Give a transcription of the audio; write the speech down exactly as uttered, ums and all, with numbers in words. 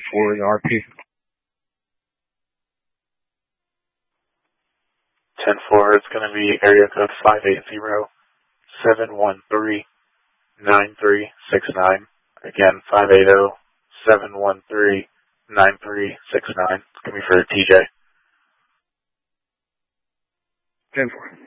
for the R P. ten four, it's going to be area code five eight zero, seven one three, nine three six nine. Again, five eight zero, seven one three, nine three six nine. It's going to be for T J. ten four.